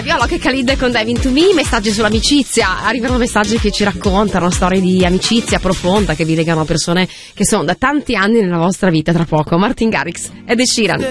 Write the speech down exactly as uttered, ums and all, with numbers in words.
radio, allora che Khalid con Diving to Me, messaggi sull'amicizia, arrivano messaggi che ci raccontano storie di amicizia profonda che vi legano a persone che sono da tanti anni nella vostra vita. Tra poco Martin Garrix ed Ed Sheeran.